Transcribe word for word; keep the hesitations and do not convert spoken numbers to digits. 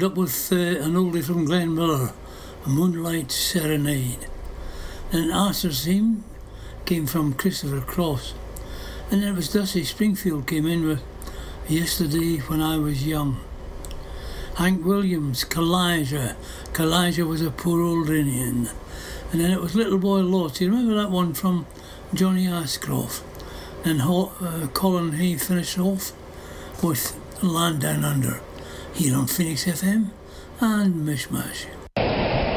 up with uh, an oldie from Glenn Miller, A Moonlight Serenade. And Arthur's theme came from Christopher Cross. And it was Dusty Springfield came in with Yesterday When I Was Young. Hank Williams, Kalijah. Kalijah was a poor old Indian. And then it was Little Boy Lost. You remember that one from Johnny Ashcroft? And uh, Colin Hay finished off with Land Down Under, here on Phoenix F M and Mishmash.